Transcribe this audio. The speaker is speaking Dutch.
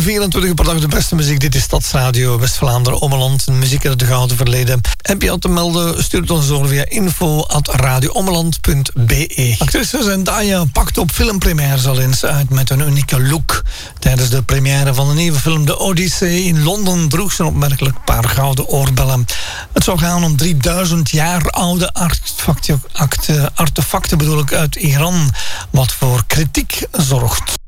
24 per dag de beste muziek. Dit is Stadsradio West-Vlaanderen, Ommeland. Muziek uit het gouden verleden. Heb je al te melden? Stuur het ons door via info@radioommeland.be. Actrice Zendaya pakt op filmpremières al eens uit met een unieke look. Tijdens de première van de nieuwe film The Odyssey in Londen droeg ze een opmerkelijk paar gouden oorbellen. Het zou gaan om 3000 jaar oude artefacten uit Iran, wat voor kritiek zorgt.